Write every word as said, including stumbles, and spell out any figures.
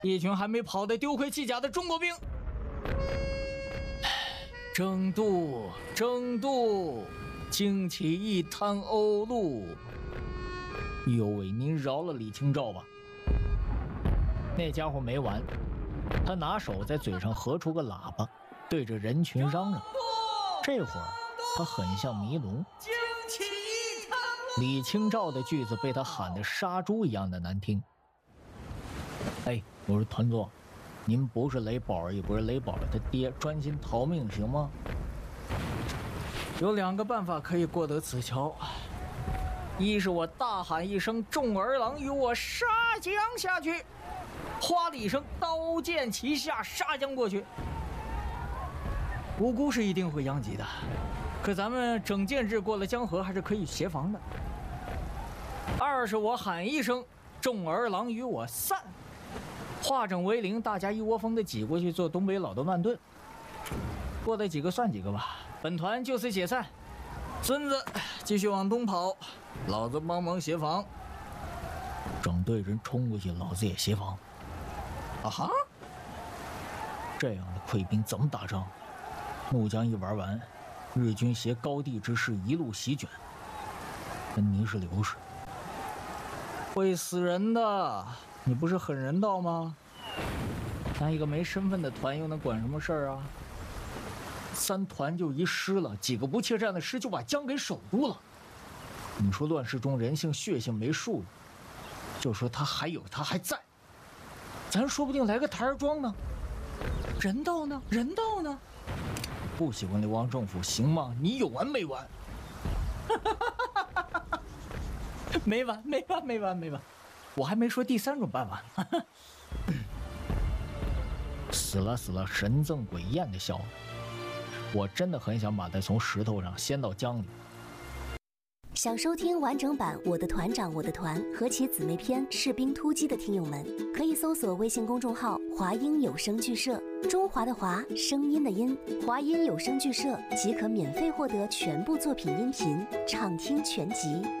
一群还没跑得丢盔弃甲的中国兵。争渡，争渡，惊起一滩鸥鹭。呦喂，您饶了李清照吧！那家伙没完，他拿手在嘴上合出个喇叭，对着人群嚷嚷。这会儿他很像迷龙。惊起一滩鸥。李清照的句子被他喊得杀猪一样的难听。哎，我说团座，您不是雷宝儿，也不是雷宝儿他爹，专心逃命行吗？有两个办法可以过得此桥，一是我大喊一声众儿郎与我杀将下去，哗的一声刀剑齐下杀将过去，无辜是一定会殃及的，可咱们整建制过了江河还是可以协防的。二是我喊一声众儿郎与我散，化整为零，大家一窝蜂的挤过去做东北老的乱炖，过得几个算几个吧。本团就此解散，孙子继续往东跑，老子帮忙协防。整队人冲过去，老子也协防。啊哈！这样的溃兵怎么打仗？怒江一玩完，日军携高地之势一路席卷，跟泥石流似的，会死人的。你不是很人道吗？咱一个没身份的团又能管什么事儿啊？三团就一师了，几个不怯战的师就把江给守住了。你说乱世中人性血性没数了，就说他还有，他还在，咱说不定来个台儿庄呢。人道呢？人道呢？不喜欢流亡政府行吗？你有完没完？没完没完没完没完，我还没说第三种办法呢。死了死了，神憎鬼厌的笑。我真的很想把他从石头上掀到江里。 想收听完整版《我的团长我的团》和其姊妹篇《士兵突击》的听友们，可以搜索微信公众号“华音有声剧社”，中华的华，声音的音，华音有声剧社即可免费获得全部作品音频，畅听全集。